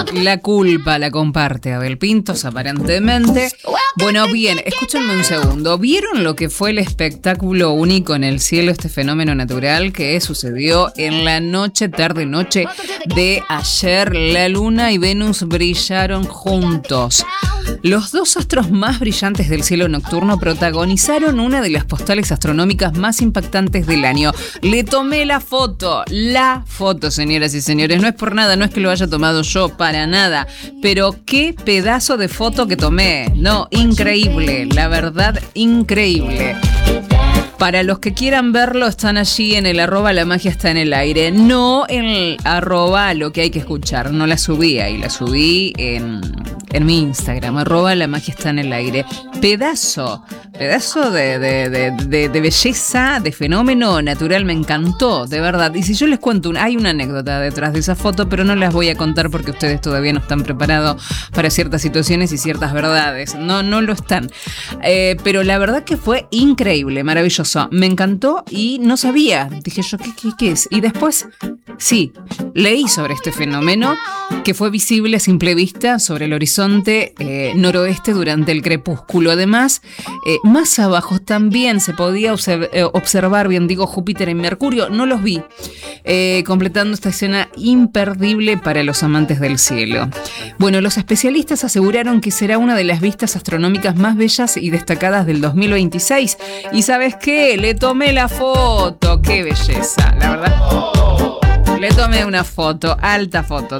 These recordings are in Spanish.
la culpa la comparte Abel Pintos, aparentemente. Bueno, bien, escúchenme un segundo. ¿Vieron lo que fue el espectáculo único en el cielo, este fenómeno natural que sucedió en la noche, tarde-noche de ayer? La Luna y Venus brillaron juntos. Los dos astros más brillantes del cielo nocturno protagonizaron una de las postales astronómicas más impactantes del año. Le tomé la foto, señoras y señores. No es por nada, no es que lo haya tomado yo, para nada. Pero qué pedazo de foto que tomé. No, increíble, la verdad, increíble. Para los que quieran verlo, están allí en el @la magia está en el aire. No en el @ lo que hay que escuchar. No la subí ahí, la subí en mi Instagram, @la magia está en el aire. Pedazo de belleza, de fenómeno natural, me encantó, de verdad. Y si yo les cuento, hay una anécdota detrás de esa foto, pero no las voy a contar porque ustedes todavía no están preparados para ciertas situaciones y ciertas verdades. No lo están. Pero la verdad que fue increíble, maravilloso. Me encantó y no sabía. Dije yo, ¿qué es? Y después, sí, leí sobre este fenómeno que fue visible a simple vista sobre el horizonte noroeste durante el crepúsculo. Además, más abajo también se podía observar, bien digo, Júpiter y Mercurio. No los vi, completando esta escena imperdible para los amantes del cielo. Bueno, los especialistas aseguraron que será una de las vistas astronómicas más bellas y destacadas del 2026. ¿Y sabes qué? Le tomé la foto. ¡Qué belleza! La verdad, le tomé una foto. Alta foto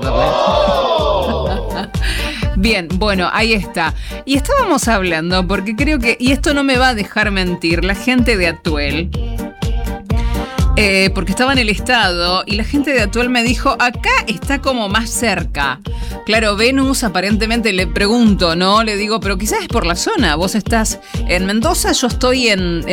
tomé. Bien, bueno, ahí está. Y estábamos hablando, porque creo que, y esto no me va a dejar mentir, la gente de Atuel, porque estaba en el estado y la gente de Atuel me dijo, acá está como más cerca. Claro, Venus aparentemente, le pregunto, ¿no? Le digo, pero quizás es por la zona. Vos estás en Mendoza, yo estoy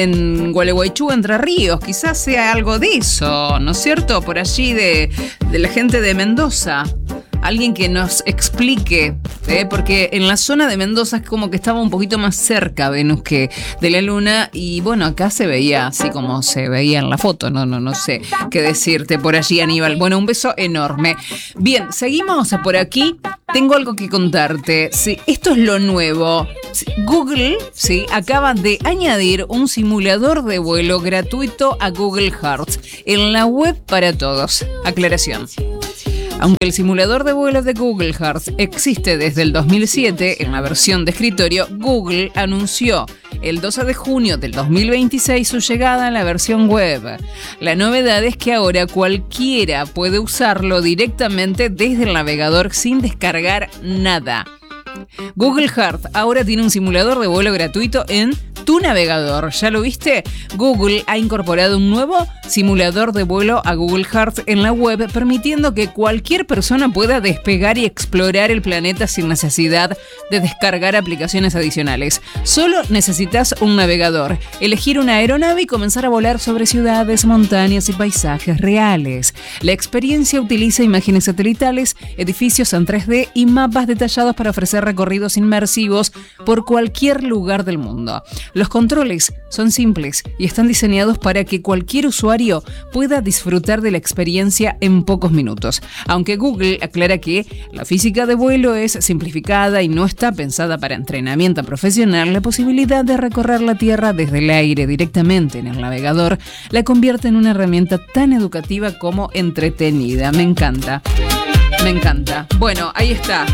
en Gualeguaychú, Entre Ríos. Quizás sea algo de eso, ¿no es cierto? Por allí de la gente de Mendoza. Alguien que nos explique, porque en la zona de Mendoza es como que estaba un poquito más cerca Venus que de la Luna, y bueno, acá se veía así como se veía en la foto, no sé qué decirte por allí, Aníbal. Bueno, un beso enorme. Bien, seguimos por aquí. Tengo algo que contarte. Sí, esto es lo nuevo. Google, sí, acaba de añadir un simulador de vuelo gratuito a Google Earth en la web para todos. Aclaración. Aunque el simulador de vuelo de Google Earth existe desde el 2007 en la versión de escritorio, Google anunció el 12 de junio del 2026 su llegada a la versión web. La novedad es que ahora cualquiera puede usarlo directamente desde el navegador sin descargar nada. Google Earth ahora tiene un simulador de vuelo gratuito en tu navegador. ¿Ya lo viste? Google ha incorporado un nuevo simulador de vuelo a Google Earth en la web, permitiendo que cualquier persona pueda despegar y explorar el planeta sin necesidad de descargar aplicaciones adicionales. Solo necesitas un navegador, elegir una aeronave y comenzar a volar sobre ciudades, montañas y paisajes reales. La experiencia utiliza imágenes satelitales, edificios en 3D y mapas detallados para ofrecer recorridos inmersivos por cualquier lugar del mundo. Los controles son simples y están diseñados para que cualquier usuario pueda disfrutar de la experiencia en pocos minutos. Aunque Google aclara que la física de vuelo es simplificada y no está pensada para entrenamiento profesional, la posibilidad de recorrer la Tierra desde el aire directamente en el navegador la convierte en una herramienta tan educativa como entretenida. Me encanta. Me encanta. Bueno, ahí está.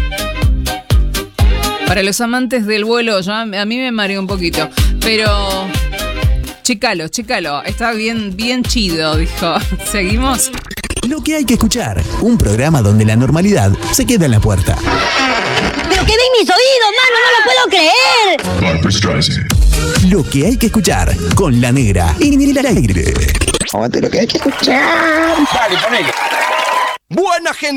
Para los amantes del vuelo, a mí me mareó un poquito, pero chécalo, está bien chido, dijo. ¿Seguimos? Lo que hay que escuchar, un programa donde la normalidad se queda en la puerta. ¡Pero qué ven mis oídos, mano! ¡No lo puedo creer! Lo que hay que escuchar, con La Negra en el aire. Aguante lo que hay que escuchar. Dale, ponele. Buena gente.